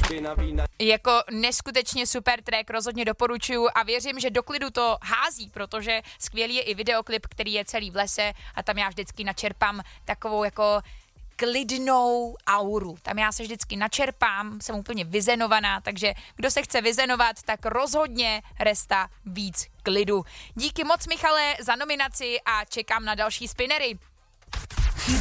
Jako neskutečně super track, rozhodně doporučuju a věřím, že do klidu to hází, protože skvělý je i videoklip, který je celý v lese a tam já vždycky načerpám takovou jako klidnou auru. Tam já se vždycky načerpám, jsem úplně vyzenovaná, takže kdo se chce vyzenovat, tak rozhodně Resta víc klidu. Díky moc, Michale, za nominaci a čekám na další spinnery.